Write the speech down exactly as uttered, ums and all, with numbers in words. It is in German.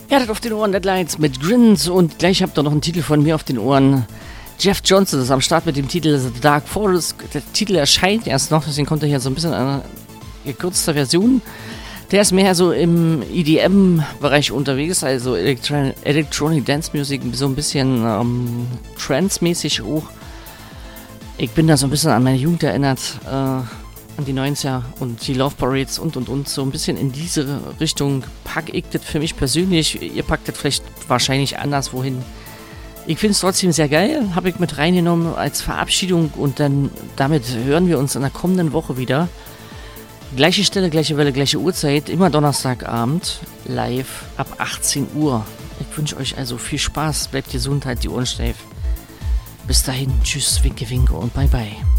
Ihr hattet auf den Ohren Deadlights mit Grins und gleich habt ihr noch einen Titel von mir auf den Ohren. Jeff Johnson ist am Start mit dem Titel The Dark Forest. Der Titel erscheint erst noch, deswegen kommt er hier so ein bisschen in einer gekürzter Version. Der ist mehr so im E D M-Bereich unterwegs, also Electro- Electronic Dance Music, so ein bisschen ähm, Trance-mäßig hoch. Ich bin da so ein bisschen an meine Jugend erinnert, äh, an die neunziger und die Love Parades und und und. So ein bisschen in diese Richtung pack ich das für mich persönlich. Ihr packt das vielleicht wahrscheinlich anders wohin. Ich finde es trotzdem sehr geil, habe ich mit reingenommen als Verabschiedung und dann damit hören wir uns in der kommenden Woche wieder. Gleiche Stelle, gleiche Welle, gleiche Uhrzeit, immer Donnerstagabend, live ab achtzehn Uhr. Ich wünsche euch also viel Spaß, bleibt gesund, halt die Ohren steif. Bis dahin, tschüss, winke, winke und bye bye.